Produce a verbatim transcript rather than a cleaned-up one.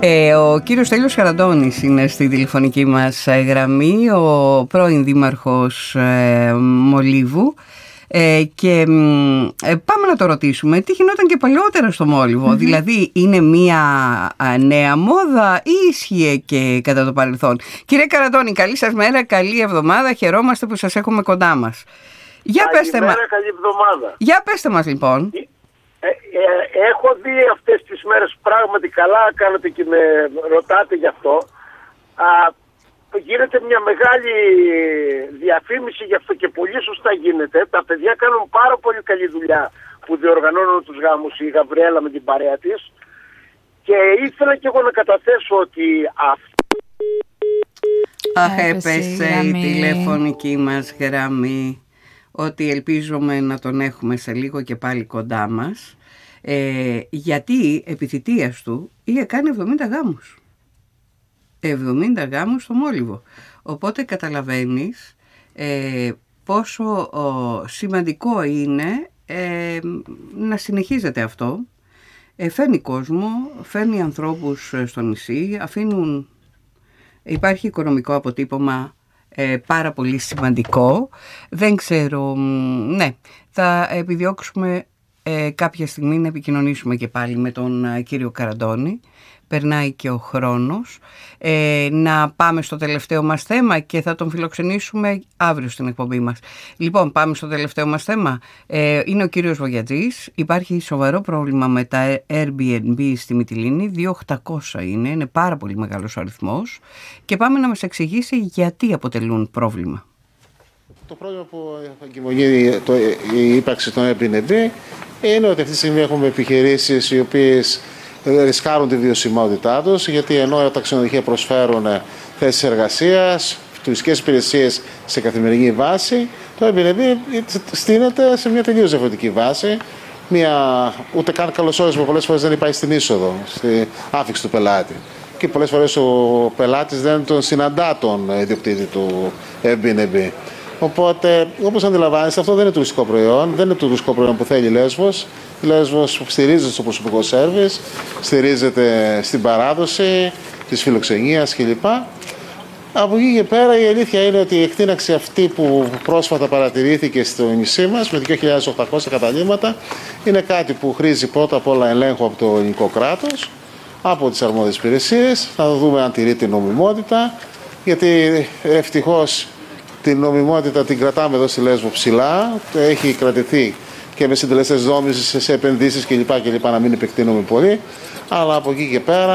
Ε, ο κύριος Στέλιος Καραντώνης είναι στη τηλεφωνική μας γραμμή, ο πρώην δήμαρχος ε, Μολύβου. Ε, και ε, πάμε να το ρωτήσουμε τι γινόταν και παλιότερα στο Μόλιβο. Mm-hmm. Δηλαδή είναι μια α, νέα μόδα ή ίσχυε και κατά το παρελθόν? Κύριε Καραντώνη, καλή σας μέρα, καλή εβδομάδα. Χαιρόμαστε που σας έχουμε κοντά μας. Για καλή πέστε μέρα, μα... καλή εβδομάδα. Για πέστε μας λοιπόν. Ε, ε, έχω δει αυτές τις μέρες, πράγματι καλά κάνετε και με ρωτάτε γι' αυτό. Α, γίνεται μια μεγάλη διαφήμιση γι' αυτό και πολύ σωστά γίνεται. Τα παιδιά κάνουν πάρα πολύ καλή δουλειά που διοργανώνουν τους γάμους, η Γαβριέλα με την παρέα της. Και ήθελα και εγώ να καταθέσω ότι αυτό... Αχ, έπεσε η τηλεφωνική μας γραμμή. Ότι ελπίζουμε να τον έχουμε σε λίγο και πάλι κοντά μας, ε, γιατί επί θητείας του είχε κάνει εβδομήντα γάμους. εβδομήντα γάμους στο Μόλιβο. Οπότε καταλαβαίνεις ε, πόσο ο, σημαντικό είναι ε, να συνεχίζεται αυτό. Ε, φέρνει κόσμο, φέρνει ανθρώπους στο νησί, αφήνουν, υπάρχει οικονομικό αποτύπωμα Ε, πάρα πολύ σημαντικό. Δεν ξέρω, ναι, θα επιδιώξουμε ε, κάποια στιγμή να επικοινωνήσουμε και πάλι με τον ε, κύριο Καραντώνη. Περνάει και ο χρόνος. Ε, να πάμε στο τελευταίο μας θέμα και θα τον φιλοξενήσουμε αύριο στην εκπομπή μας. Λοιπόν, πάμε στο τελευταίο μας θέμα. Ε, είναι ο κύριος Βογιατζής. Υπάρχει σοβαρό πρόβλημα με τα Airbnb στη Μυτιλήνη. δύο χιλιάδες οκτακόσια είναι, είναι πάρα πολύ μεγάλος ο αριθμός. Και πάμε να μας εξηγήσει γιατί αποτελούν πρόβλημα. Το πρόβλημα που εγκυμονεί η ύπαρξη των Airbnb είναι ότι αυτή τη στιγμή έχουμε επιχειρήσεις οι οποίες ρισκάρουν τη βιωσιμότητά τους, γιατί ενώ τα ξενοδοχεία προσφέρουν θέσεις εργασίας, τουριστικές υπηρεσίες σε καθημερινή βάση, το Airbnb στείνεται σε μια τελείως διαφορετική βάση. Μια, ούτε καν καλωσόρισμα πολλές φορές δεν υπάρχει στην είσοδο, στην άφιξη του πελάτη. Και πολλές φορές ο πελάτης δεν τον συναντά τον ιδιοκτήτη του Airbnb. Οπότε, όπως αντιλαμβάνεστε, αυτό δεν είναι τουριστικό προϊόν, δεν είναι το τουριστικό προϊόν που θέλει η Λέσβος. Η Λέσβος στηρίζεται στο προσωπικό σέρβις, στηρίζεται στην παράδοση της φιλοξενίας κλπ. Από εκεί και πέρα η αλήθεια είναι ότι η εκτείναξη αυτή που πρόσφατα παρατηρήθηκε στο νησί μας με δύο χιλιάδες οκτακόσια καταλύματα είναι κάτι που χρήζει πρώτα απ' όλα ελέγχου από το ελληνικό κράτος, από τις αρμόδιες υπηρεσίες, να δούμε αν τηρεί την νομιμότητα, γιατί ευτυχώς την νομιμότητα την κρατάμε εδώ στη Λέσβο ψηλά, έχει κρατηθεί και με συντελεστές δόμησης σε επενδύσεις κλπ. κλπ. Να μην επεκτείνουμε πολύ, αλλά από εκεί και πέρα